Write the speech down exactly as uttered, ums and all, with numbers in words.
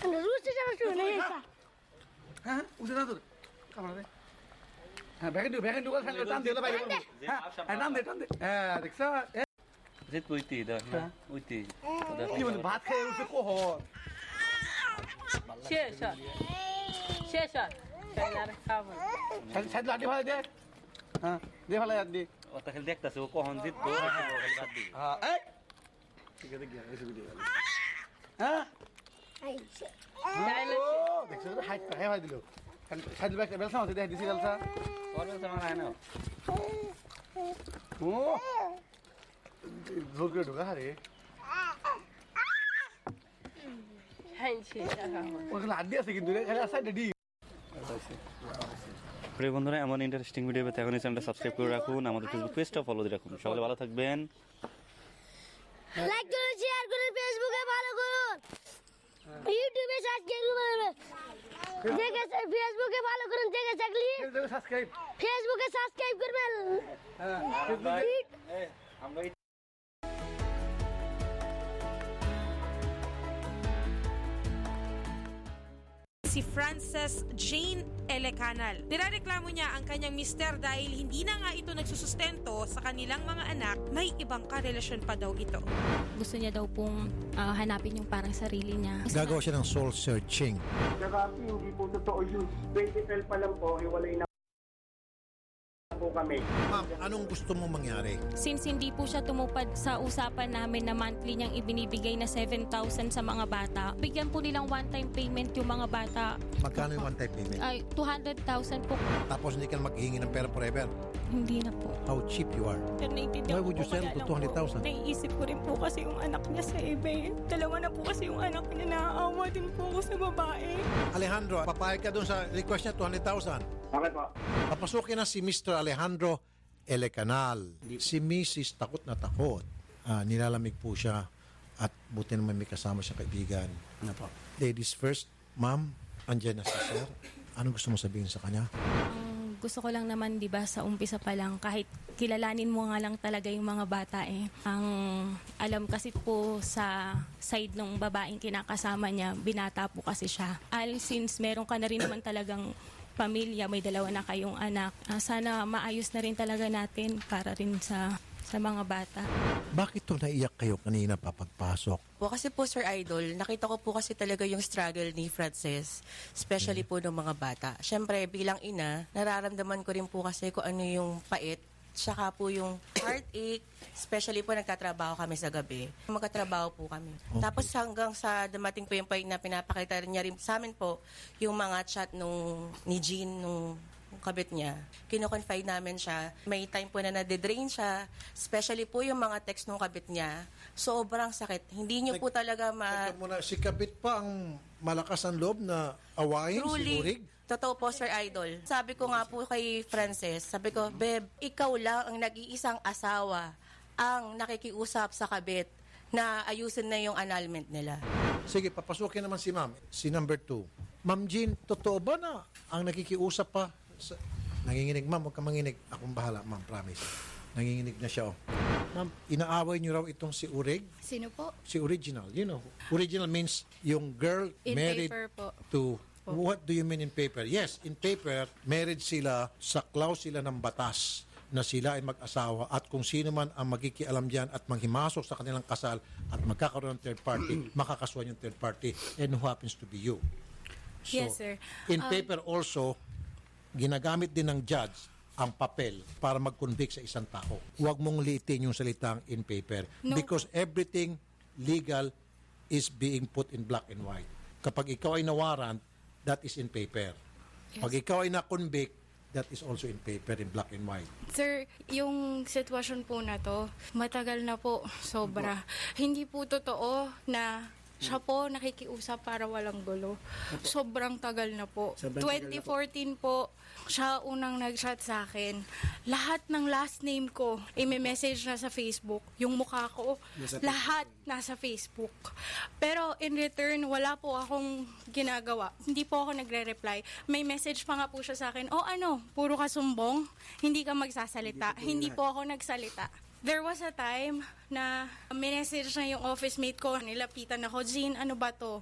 दूसरी जगह से नहीं था हाँ उसे ना तो कहाँ है हाँ बैगन दो बैगन दो का खाने का टाइम दे लो बैगन हाँ टाइम दे टाइम दे हाँ देख सा Rất vui tì đó, vui tì. ये मतलब बात है उसे को हो 谢谢谢谢在那里看嘛 शायद शायद लाठी वाले दे हाँ दे वाले याद दे O ta khel dekta so ko hon zit do ha ko khel bad di. हाँ ए ठीक है देख गया ऐसे वीडियो हाँ ओ देख सकते हाइट है वाले दिलो शायद बैक बेलसा होते दे दिसी बेलसा Or sa mga ano. ओ जोर के ढुका रे 很谢谢他们 ওখানে হাত দিয়ে আছে কিন্তু রে খালি সাইডে ডি প্রিয় বন্ধুরা এমন ইন্টারেস্টিং ভিডিও পেতে এখনই চ্যানেলটা সাবস্ক্রাইব করে রাখুন আমাদের ফেসবুক পেজটা ফলো দিয়ে রাখুন সকলে ভালো থাকবেন লাইক করুন শেয়ার করুন ফেসবুকে ভালো করুন ইউটিউবে সাবস্ক্রাইব করুন দেখে ফেসবুকে ভালো করুন দেখে থাকলে সাবস্ক্রাইব ফেসবুকে সাবস্ক্রাইব করবেন হ্যাঁ আমরা si Frances Jane Elecanal. Nirereklamo niya ang kanyang mister dahil hindi na nga ito nagsusustento sa kanilang mga anak, may ibang karelasyon pa daw ito. Gusto niya daw pong uh, hanapin yung parang sarili niya. Gagawa siya ng soul searching. Grabe, hindi po totoo yun. twenty twelve pa lang po, hiwalay na po kami. Ma'am, anong gusto mo mangyari? Since hindi po siya tumupad sa usapan namin na monthly niyang ibinibigay na seven thousand sa mga bata, bigyan po nilang one-time payment yung mga bata. Magkano yung one-time payment? Ay, two hundred thousand po. Tapos hindi ka na maghihingi ng pera forever? Hindi na po. How cheap you are. Pero naiintindihan Why would ko you po, sell kaya to lang two hundred thousand? po, naiisip ko rin po kasi yung anak niya sa iba eh. Dalawa na po kasi yung anak niya, naaawa din po ako sa babae. Alejandro, papayag ka doon sa request niya, two hundred thousand. Bakit po? Papasukin na si Mister Alejandro Elecanal. Si Missus takot na takot. Ah, nilalamig po siya at buti naman may kasama siya kaibigan. Ano po? Ladies first, ma'am, andyan na si sir. Ano gusto mo sabihin sa kanya? Ang gusto ko lang naman, di ba, sa umpisa pa lang, kahit kilalanin mo nga lang talaga yung mga bata eh. Ang alam kasi po sa side ng babaeng kinakasama niya, binata po kasi siya. Al since meron ka na rin naman talagang pamilya, may dalawa na kayong anak, uh, sana maayos na rin talaga natin para rin sa sa mga bata. Bakit to naiyak kayo kanina papagpasok? Po kasi po Sir Idol, nakita ko po kasi talaga yung struggle ni Frances, especially po ng mga bata. Siyempre bilang ina, nararamdaman ko rin po kasi kung ano yung pait, tsaka po yung heartache, especially po nagtatrabaho kami sa gabi. Magkatrabaho po kami. Okay. Tapos hanggang sa dumating po yung point na pinapakita rin niya rin sa amin po yung mga chat nung ni Jean nung kabit niya. Kino-confide namin siya. May time po na nade-drain siya, especially po yung mga text nung kabit niya. Sobrang sakit. Hindi niyo po talaga ma... Teka muna, si Kabit pa ang malakas ang loob na awayin si Urig? Totoo po, Sir Idol. Sabi ko nga po kay Frances, sabi ko, Beb, ikaw lang ang nag-iisang asawa ang nakikiusap sa kabit na ayusin na yung annulment nila. Sige, papasukin naman si ma'am. Si number two. Ma'am Jean, totoo ba na ang nakikiusap pa? Sa... Nanginginig, ma'am, huwag ka manginig. Akong bahala, ma'am, promise. Nanginginig na siya, oh. Ma'am, inaaway niyo raw itong si Urig? Sino po? Si Original, you know. Original means yung girl In married paper po. to... What do you mean in paper? Yes, in paper, married sila sa klausula ng batas na sila ay mag-asawa at kung sino man ang magkikialam dyan at manghimasok sa kanilang kasal at magkakaroon ng third party, makakasuhan yung third party and who happens to be you. So, Yes, sir. in Um, paper also, ginagamit din ng judge ang papel para mag-convict sa isang tao. Huwag mong liitin yung salitang in paper No. because everything legal is being put in black and white. Kapag ikaw ay nawarrant, that is in paper. Yes. Pag ikaw ay na-convict, that is also in paper, in black and white. Sir, yung sitwasyon po na to, matagal na po, sobra. Hindi po totoo na siya po nakikiusap para walang gulo. Sobrang tagal na po. twenty fourteen po, siya unang nag-chat sa akin. Lahat ng last name ko, i-message na sa Facebook. Yung mukha ko, lahat nasa Facebook. Pero in return, wala po akong ginagawa. Hindi po ako nagre-reply. May message pa nga po siya sa akin, oh ano, puro ka sumbong, hindi ka magsasalita. Hindi po ako nagsalita. There was a time na minessage na yung office mate ko, nilapitan ako, Jean, ano ba to?